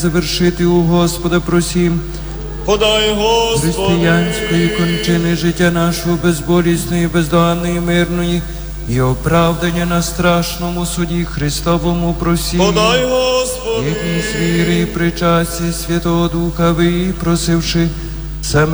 завершити у Господа просім. Подай, Господи, Християнської кончини життя нашого безболісної, бездоганної, мирної і оправдання на страшному суді Христовому просім. подай, Господи, Єдність віри і причасті Святого Духа, випросивши саме